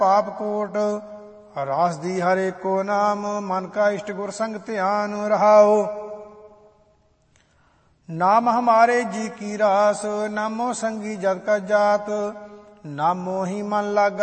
पाप कोट। रास दी हरे को नाम, मन का इष्ट गुर संग ध्यान रहाओ। नाम हमारे जी की रास, नामो संगी जग का जात। नामो ही मन लागा